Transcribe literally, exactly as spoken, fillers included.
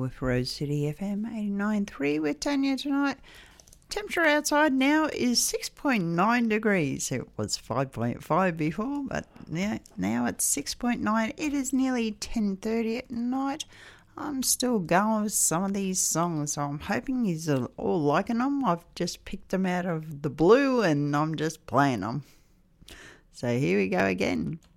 with Rose City F M eighty-nine point three with Tanya tonight. Temperature outside now is six point nine degrees. It was five point five before, but yeah, now it's six point nine. It is nearly ten thirty at night. I'm still going with some of these songs, so I'm hoping you're all liking them. I've just picked them out of the blue and I'm just playing them. So here we go again.